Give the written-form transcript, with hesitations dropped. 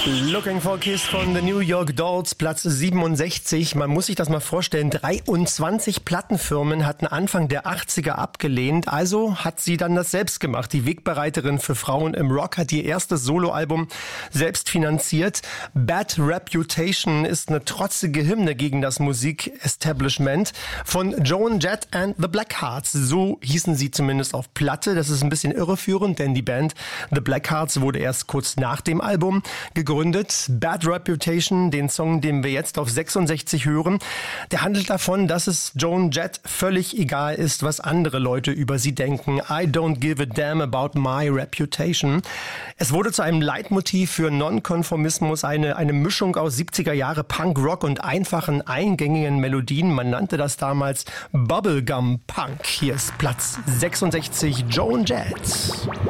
Looking for a Kiss von The New York Dolls, Platz 67. Man muss sich das mal vorstellen, 23 Plattenfirmen hatten Anfang der 80er abgelehnt, also hat sie dann das selbst gemacht. Die Wegbereiterin für Frauen im Rock hat ihr erstes Soloalbum selbst finanziert. Bad Reputation ist eine trotzige Hymne gegen das Musikestablishment von Joan Jett and the Blackhearts. So hießen sie zumindest auf Platte. Das ist ein bisschen irreführend, denn die Band The Blackhearts wurde erst kurz nach dem Album gegründet. Bad Reputation, den Song, den wir jetzt auf 66 hören, der handelt davon, dass es Joan Jett völlig egal ist, was andere Leute über sie denken. I don't give a damn about my reputation. Es wurde zu einem Leitmotiv für Nonkonformismus, eine Mischung aus 70er Jahre Punk-Rock und einfachen, eingängigen Melodien. Man nannte das damals Bubblegum Punk. Hier ist Platz 66, Joan Jett.